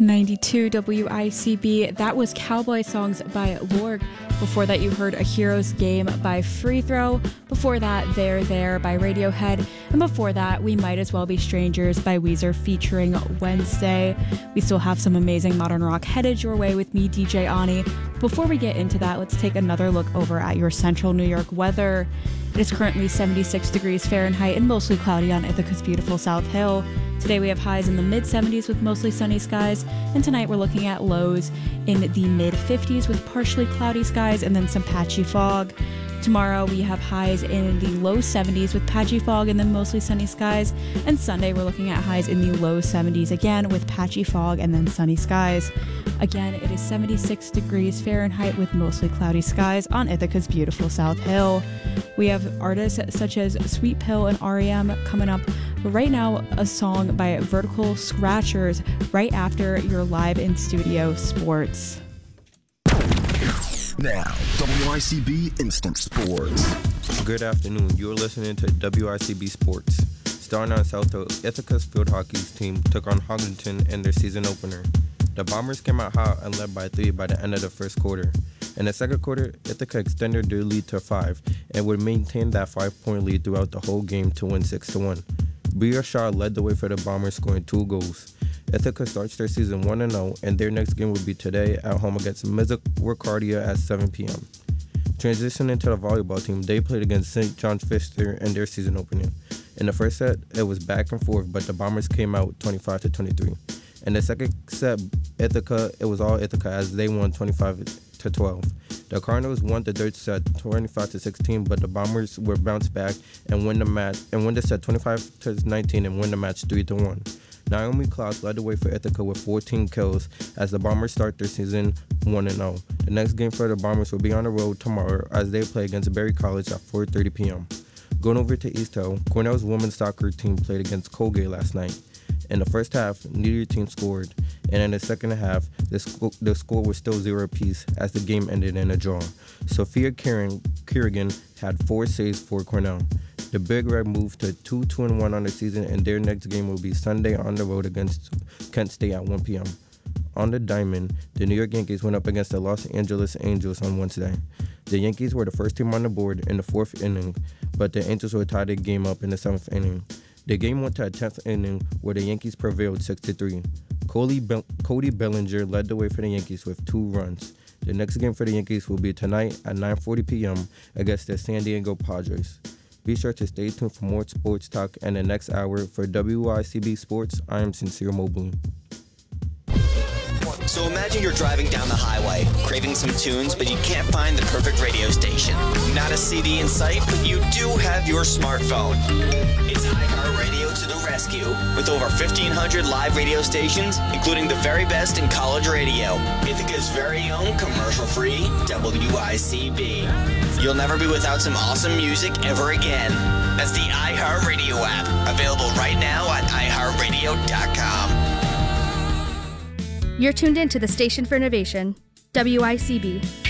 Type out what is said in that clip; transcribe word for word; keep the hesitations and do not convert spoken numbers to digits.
ninety-two W I C B. That was Cowboy Songs by Lorg. Before that, you heard A Hero's Game by Free Throw. Before that, There There by Radiohead. And before that, We Might As Well Be Strangers by Weezer featuring Wednesday. We still have some amazing modern rock headed your way with me, D J Ani. Before we get into that, let's take another look over at your central New York weather. It is currently seventy-six degrees Fahrenheit and mostly cloudy on Ithaca's beautiful South Hill. Today we have highs in the mid seventies with mostly sunny skies, and tonight we're looking at lows in the mid fifties with partially cloudy skies and then some patchy fog. Tomorrow we have highs in the low seventies with patchy fog and then mostly sunny skies, and Sunday we're looking at highs in the low seventies again with patchy fog and then sunny skies. Again, it is seventy-six degrees Fahrenheit with mostly cloudy skies on Ithaca's beautiful South Hill. We have artists such as Sweet Pill and R E M coming up, but right now a song by Vertical Scratchers right after your live in studio sports. Now, W I C B Instant Sports. Good afternoon. You're listening to W I C B Sports. Starting on South Hill, Ithaca's field hockey team took on Hoddington in their season opener. The Bombers came out hot and led by three by the end of the first quarter. In the second quarter, Ithaca extended their lead to five and would maintain that five-point lead throughout the whole game to win six to one. Bria Shaw led the way for the Bombers, scoring two goals. Ithaca starts their season one and oh, and their next game will be today at home against Misericordia at seven p.m. Transitioning to the volleyball team, they played against Saint John's Fister in their season opening. In the first set, it was back and forth, but the Bombers came out twenty-five to twenty-three. In the second set, Ithaca, it was all Ithaca as they won twenty-five to twelve. The Cardinals won the third set twenty-five to sixteen, but the Bombers were bounced back and win the match and win the set twenty-five to nineteen and win the match three to one. Naomi Klaus led the way for Ithaca with fourteen kills as the Bombers start their season one and oh. The next game for the Bombers will be on the road tomorrow as they play against Berry College at four thirty p.m. Going over to East Hill, Cornell's women's soccer team played against Colgate last night. In the first half, neither team scored, and in the second half, the, sc- the score was still zero apiece as the game ended in a draw. Sophia Kieran- Kerrigan had four saves for Cornell. The Big Red moved to two two and one on the season, and their next game will be Sunday on the road against Kent State at one p.m. On the diamond, the New York Yankees went up against the Los Angeles Angels on Wednesday. The Yankees were the first team on the board in the fourth inning, but the Angels were tied the game up in the seventh inning. The game went to a tenth inning where the Yankees prevailed six to three. Cody, Be- Cody Bellinger led the way for the Yankees with two runs. The next game for the Yankees will be tonight at nine forty p.m. against the San Diego Padres. Be sure to stay tuned for more sports talk in the next hour. For W I C B Sports, I am Sincere Mobley. So imagine you're driving down the highway, craving some tunes, but you can't find the perfect radio station. Not a C D in sight, but you do have your smartphone. It's iHeartRadio to the rescue. With over fifteen hundred live radio stations, including the very best in college radio. Ithaca's very own commercial-free W I C B. You'll never be without some awesome music ever again. That's the iHeartRadio app, available right now at i heart radio dot com. You're tuned in to the Station for Innovation, W I C B.